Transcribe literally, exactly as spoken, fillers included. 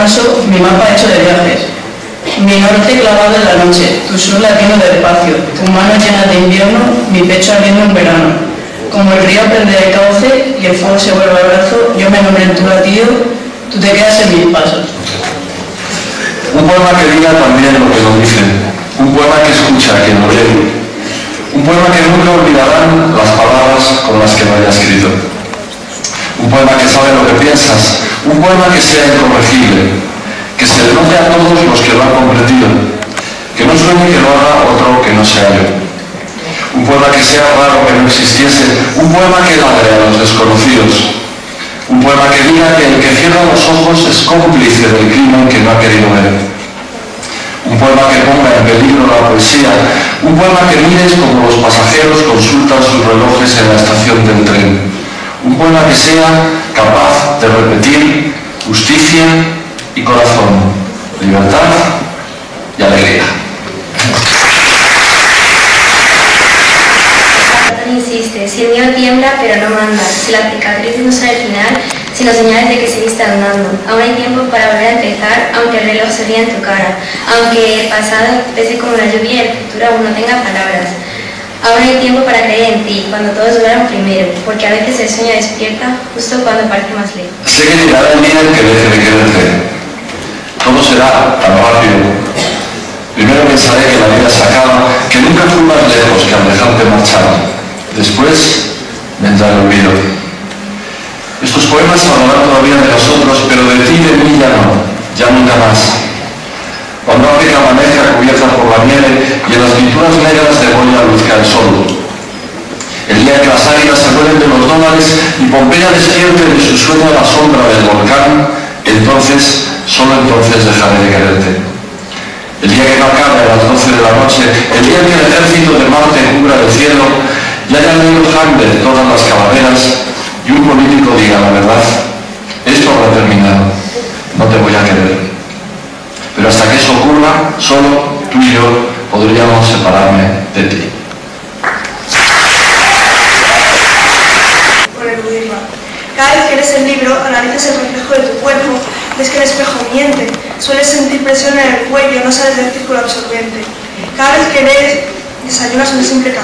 descanso, mi mapa hecho de viajes, mi norte clavado en la noche, tu sur latiendo del espacio, tus manos llenas de invierno, mi pecho ardiendo en verano. Como el río prende el cauce y el fuego se vuelve abrazo, yo me nombré en tu latido, tú te quedas en mis pasos. Un poema que diga también lo que nos dicen, un poema que escucha a quien lo lee, un poema que nunca olvidarán las palabras con las que lo haya escrito, un poema que sabe lo que piensas, un poema que sea incorregible, que se le note a todos los que lo han comprendido, que no suene que lo haga otro que no sea yo. Un poema que sea raro que no existiese, un poema que ladre a los desconocidos, un poema que diga que el que cierra los ojos es cómplice del crimen que no ha querido ver. Un poema que ponga en peligro la poesía, un poema que mires como los pasajeros consultan sus relojes en la estación del tren. Un poema que sea capaz de repetir justicia y corazón, libertad y alegría. Insiste, si el mío tiembla pero no manda, si la cicatriz no sale al final, sino señales de que seguiste andando. Aún hay tiempo para volver a empezar, aunque el reloj se ría en tu cara, aunque el pasado pese como la lluvia y el futuro aún no tenga palabras. Aún hay tiempo para creer en ti, cuando todos duerman primero, porque a veces el sueño despierta justo cuando parece más lejos. Sé que llegará el día en que deje de quererte. Todo será tan rápido. Primero pensaré que la vida se acaba, que nunca fui más lejos que al dejarte marchar. Después vendrá el olvido. Estos poemas hablarán todavía de nosotros, pero de ti y de mí ya no, ya nunca más. Cuando África amanezca cubierta por la nieve y en las pinturas negras de Goya luzca el sol. El día que las águilas se vuelen de los dólares y Pompeya despierte de su sueño a la sombra del volcán, entonces, solo entonces dejaré de quererte. El día que no acabe a las doce de la noche, el día en que el ejército de Marte cubra el cielo, y haya leído Hamlet todas las calaveras y un político diga la verdad, esto habrá terminado, no te voy a querer. Pero hasta que eso ocurra, solo tú y yo podríamos separarme de ti. Por eludirla. Cada vez que lees el libro, analizas el reflejo de tu cuerpo, ves que el espejo miente, sueles sentir presión en el cuello, no sabes del círculo absorbente. Cada vez que lees, desayunas una simple